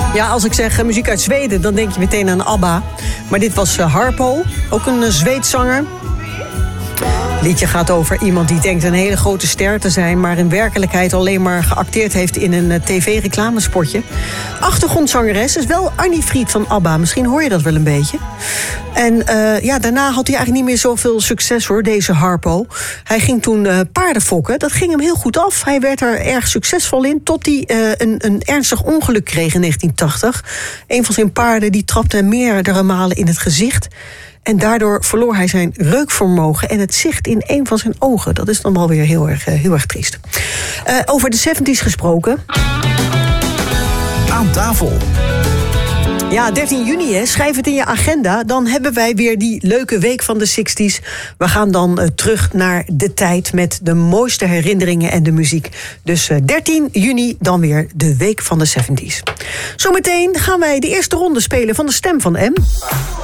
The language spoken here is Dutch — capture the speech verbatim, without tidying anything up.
Ja, als ik zeg uh, muziek uit Zweden, dan denk je meteen aan ABBA. Maar dit was uh, Harpo, ook een uh, Zweeds zanger. Het liedje gaat over iemand die denkt een hele grote ster te zijn, maar in werkelijkheid alleen maar geacteerd heeft in een uh, tv-reclamespotje. Achtergrondzangeres is wel Annie Fried van ABBA. Misschien hoor je dat wel een beetje. En uh, ja, daarna had hij eigenlijk niet meer zoveel succes hoor, deze Harpo. Hij ging toen uh, paarden fokken. Dat ging hem heel goed af. Hij werd er erg succesvol in, tot hij uh, een, een ernstig ongeluk kreeg in negentien tachtig. Een van zijn paarden die trapte hem meerdere malen in het gezicht. En daardoor verloor hij zijn reukvermogen en het zicht in een van zijn ogen. Dat is dan wel weer heel erg, heel erg triest. Uh, over de zeventies gesproken. Aan tafel. Ja, dertien juni, hè, schrijf het in je agenda. Dan hebben wij weer die leuke week van de zestig's. We gaan dan uh, terug naar de tijd met de mooiste herinneringen en de muziek. Dus uh, dertien juni, dan weer de week van de zeventig's. Zometeen gaan wij de eerste ronde spelen van de Stem van M.